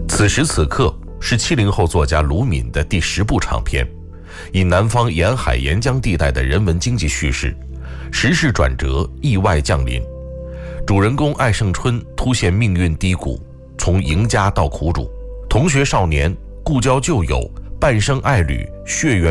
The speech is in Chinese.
此时此刻是70后作家卢敏的第10部长篇，以南方沿海沿江地带的人文经济叙事，时势转折，意外降临。主人公艾胜春突现命运低谷，从赢家到苦主，同学少年，故交旧友，半生爱侣，血缘